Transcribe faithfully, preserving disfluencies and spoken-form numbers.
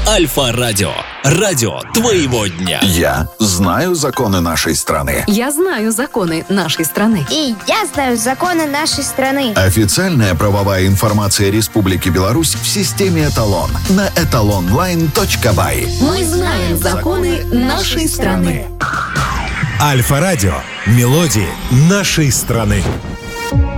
Альфа-радио. Радио твоего дня. Я знаю законы нашей страны. Я знаю законы нашей страны. И я знаю законы нашей страны. Официальная правовая информация Республики Беларусь в системе «Эталон» на эталонлайн точка бай. Мы знаем законы нашей страны. Альфа-радио. Мелодии нашей страны.